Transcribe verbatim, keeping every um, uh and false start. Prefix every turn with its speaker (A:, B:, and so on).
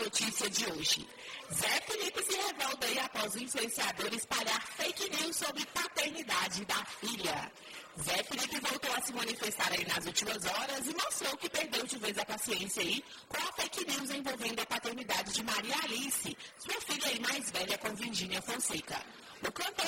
A: notícia de hoje. Zé Felipe se revolta aí após o influenciador espalhar fake news sobre paternidade da filha. Zé Felipe voltou a se manifestar aí nas últimas horas e mostrou que perdeu de vez a paciência aí com a fake news envolvendo a paternidade de Maria Alice, sua filha aí mais velha com Virgínia Fonseca. O cantor